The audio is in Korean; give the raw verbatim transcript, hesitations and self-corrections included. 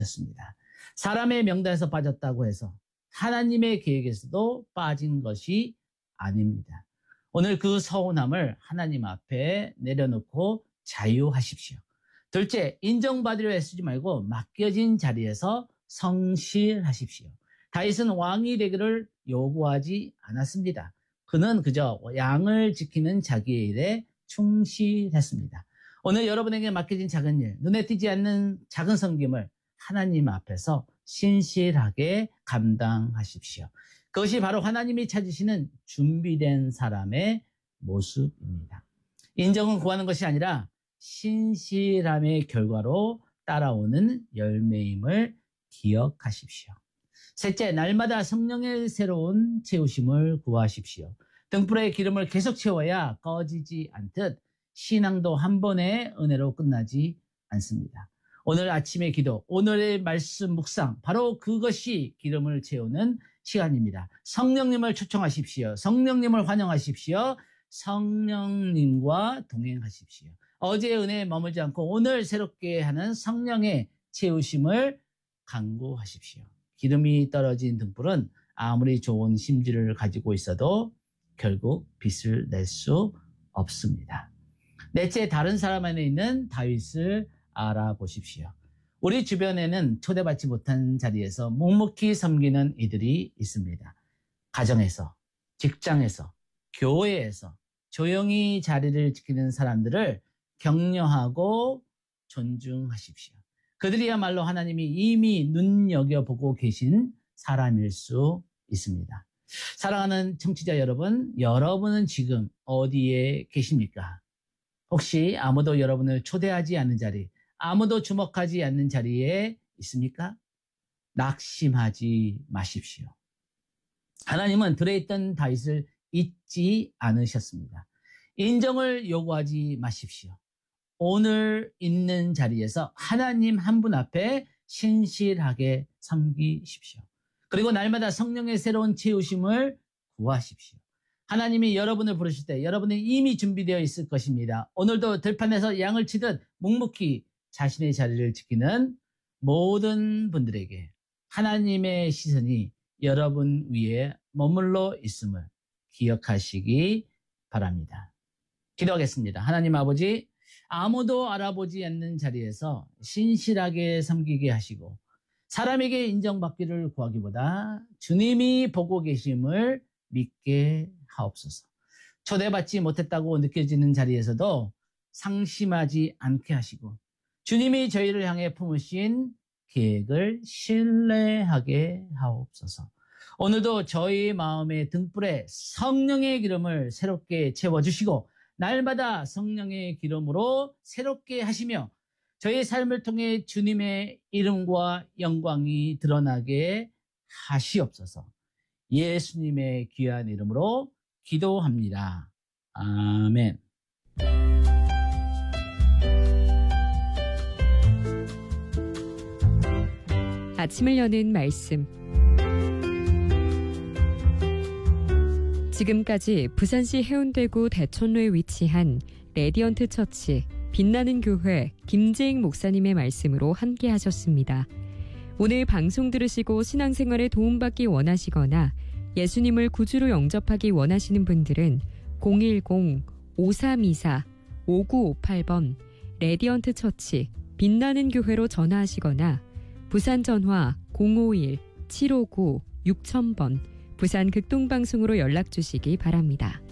였습니다. 사람의 명단에서 빠졌다고 해서 하나님의 계획에서도 빠진 것이 아닙니다. 오늘 그 서운함을 하나님 앞에 내려놓고 자유하십시오. 둘째, 인정받으려 애쓰지 말고 맡겨진 자리에서 성실하십시오. 다윗은 왕이 되기를 요구하지 않았습니다. 그는 그저 양을 지키는 자기의 일에 충실했습니다. 오늘 여러분에게 맡겨진 작은 일, 눈에 띄지 않는 작은 섬김을 하나님 앞에서 신실하게 감당하십시오. 그것이 바로 하나님이 찾으시는 준비된 사람의 모습입니다. 인정은 구하는 것이 아니라 신실함의 결과로 따라오는 열매임을 기억하십시오. 셋째, 날마다 성령의 새로운 채우심을 구하십시오. 등불의 기름을 계속 채워야 꺼지지 않듯 신앙도 한 번의 은혜로 끝나지 않습니다. 오늘 아침의 기도, 오늘의 말씀 묵상, 바로 그것이 기름을 채우는 시간입니다. 성령님을 초청하십시오. 성령님을 환영하십시오. 성령님과 동행하십시오. 어제의 은혜에 머물지 않고 오늘 새롭게 하는 성령의 채우심을 간구하십시오. 기름이 떨어진 등불은 아무리 좋은 심지를 가지고 있어도 결국 빛을 낼 수 없습니다. 넷째, 다른 사람 안에 있는 다윗을 알아보십시오. 우리 주변에는 초대받지 못한 자리에서 묵묵히 섬기는 이들이 있습니다. 가정에서, 직장에서, 교회에서 조용히 자리를 지키는 사람들을 격려하고 존중하십시오. 그들이야말로 하나님이 이미 눈여겨보고 계신 사람일 수 있습니다. 사랑하는 청취자 여러분, 여러분은 지금 어디에 계십니까? 혹시 아무도 여러분을 초대하지 않는 자리, 아무도 주목하지 않는 자리에 있습니까? 낙심하지 마십시오. 하나님은 들에 있던 다윗을 잊지 않으셨습니다. 인정을 요구하지 마십시오. 오늘 있는 자리에서 하나님 한 분 앞에 신실하게 섬기십시오. 그리고 날마다 성령의 새로운 채우심을 구하십시오. 하나님이 여러분을 부르실 때 여러분은 이미 준비되어 있을 것입니다. 오늘도 들판에서 양을 치듯 묵묵히 자신의 자리를 지키는 모든 분들에게 하나님의 시선이 여러분 위에 머물러 있음을 기억하시기 바랍니다. 기도하겠습니다. 하나님 아버지, 아무도 알아보지 않는 자리에서 신실하게 섬기게 하시고 사람에게 인정받기를 구하기보다 주님이 보고 계심을 믿게 하옵소서. 초대받지 못했다고 느껴지는 자리에서도 상심하지 않게 하시고 주님이 저희를 향해 품으신 계획을 신뢰하게 하옵소서. 오늘도 저희 마음의 등불에 성령의 기름을 새롭게 채워주시고 날마다 성령의 기름으로 새롭게 하시며 저희 삶을 통해 주님의 이름과 영광이 드러나게 하시옵소서. 예수님의 귀한 이름으로 기도합니다. 아멘. 아침을 여는 말씀. 지금까지 부산시 해운대구 대천로에 위치한 레디언트 처치 빛나는 교회 김재익 목사님의 말씀으로 함께 하셨습니다. 오늘 방송 들으시고 신앙생활에 도움받기 원하시거나 예수님을 구주로 영접하기 원하시는 분들은 공일공 오삼이사 오구오팔 번 레디언트 처치 빛나는 교회로 전화하시거나 부산 전화 공오일 칠오구 육천 번 부산 극동방송으로 연락 주시기 바랍니다.